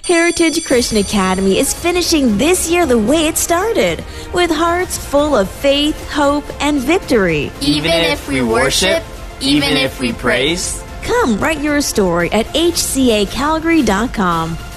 Heritage Christian Academy is finishing this year the way it started, with hearts full of faith, hope, and victory. Even if we worship, even if we praise. Come write your story at hcacalgary.com.